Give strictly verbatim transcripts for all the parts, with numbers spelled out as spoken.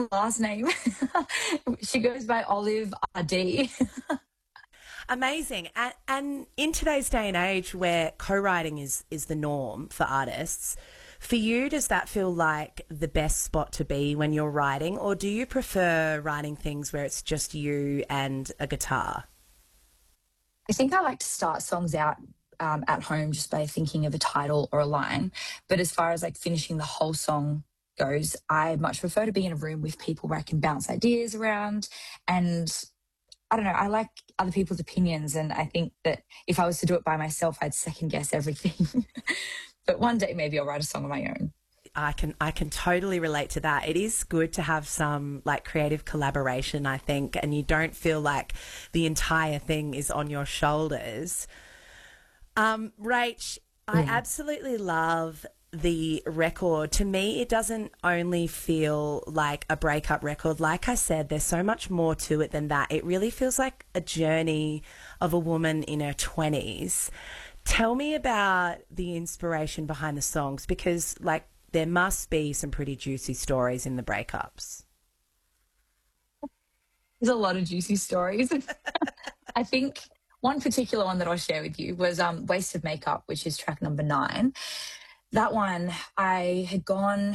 last name. She goes by Olive R D. Amazing. And, and in today's day and age where co-writing is, is the norm for artists, for you, does that feel like the best spot to be when you're writing, or do you prefer writing things where it's just you and a guitar? I think I like to start songs out um, at home just by thinking of a title or a line. But as far as like finishing the whole song goes, I much prefer to be in a room with people where I can bounce ideas around. And I don't know, I like other people's opinions. And I think that if I was to do it by myself, I'd second guess everything. But one day maybe I'll write a song of my own. I can I can totally relate to that. It is good to have some like creative collaboration, I think, and you don't feel like the entire thing is on your shoulders. Um, Rach, I Yeah. absolutely love the record. To me, it doesn't only feel like a breakup record. Like I said, there's so much more to it than that. It really feels like a journey of a woman in her twenties. Tell me about the inspiration behind the songs, because like there must be some pretty juicy stories in the breakups. There's a lot of juicy stories. I think one particular one that I'll share with you was um, Waste of Makeup, which is track number nine. That one, I had gone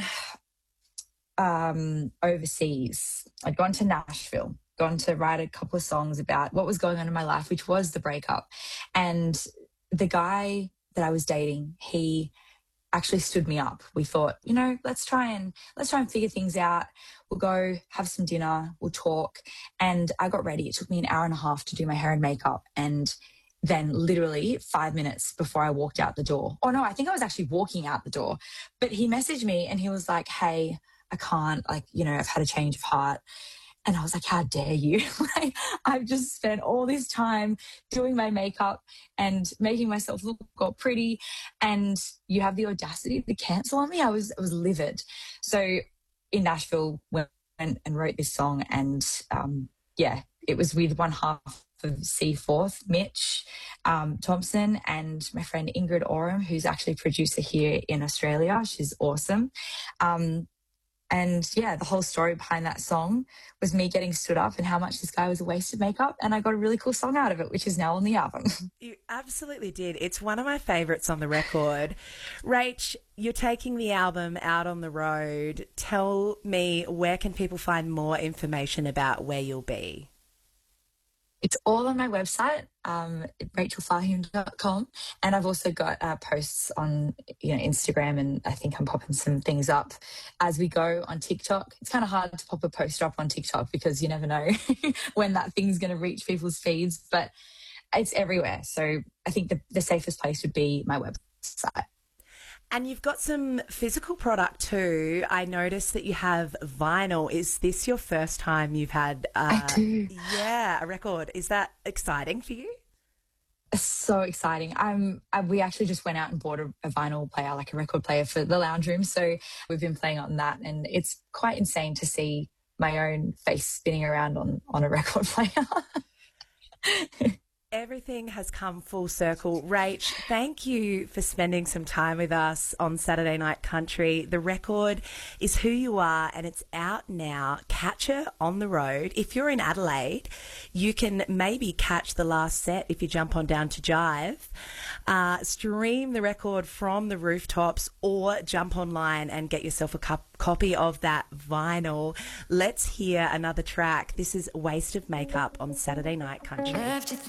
um, overseas. I'd gone to Nashville, gone to write a couple of songs about what was going on in my life, which was the breakup. And the guy that I was dating, he actually stood me up. We thought, you know, let's try and let's try and figure things out. We'll go have some dinner, we'll talk. And I got ready. It took me an hour and a half to do my hair and makeup. And then literally five minutes before I walked out the door. Oh no, I think I was actually walking out the door. But he messaged me and he was like, hey, I can't, like, you know, I've had a change of heart. And I was like, how dare you? Like, I've just spent all this time doing my makeup and making myself look all pretty, and you have the audacity to cancel on me. I was I was livid. So in Nashville, went and wrote this song, and um, yeah, it was with one half of Seaforth, Mitch um, Thompson, and my friend Ingrid Oram, who's actually a producer here in Australia. She's awesome. Um, And yeah, the whole story behind that song was me getting stood up and how much this guy was a waste of makeup. And I got a really cool song out of it, which is now on the album. You absolutely did. It's one of my favourites on the record. Rach, you're taking the album out on the road. Tell me, where can people find more information about where you'll be? It's all on my website, um, rachel fahim dot com. And I've also got uh, posts on you know Instagram, and I think I'm popping some things up as we go on TikTok. It's kind of hard to pop a poster up on TikTok because you never know when that thing's going to reach people's feeds, but it's everywhere. So I think the, the safest place would be my website. And you've got some physical product too. I noticed that you have vinyl. Is this your first time you've had uh, I do. yeah, a record? Is that exciting for you? It's so exciting. I'm, I, we actually just went out and bought a, a vinyl player, like a record player for the lounge room. So we've been playing on that, and it's quite insane to see my own face spinning around on, on a record player. Everything has come full circle. Rach, thank you for spending some time with us on Saturday Night Country. The record is Who You Are, and it's out now. Catch her on the road. If you're in Adelaide, you can maybe catch the last set if you jump on down to Jive. Uh, stream the record from the rooftops, or jump online and get yourself a cup copy of that vinyl. Let's hear another track. This is Waste of Makeup on Saturday Night Country.